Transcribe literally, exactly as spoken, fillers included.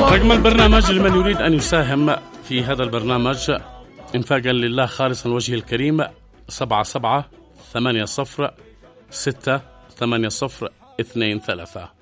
رقم البرنامج لمن يريد أن يساهم في هذا البرنامج إنفاقا لله خالصا وجهه الكريم سبعة سبعة ثمانية صفر ستة ثمانية صفر اثنين ثلاثة.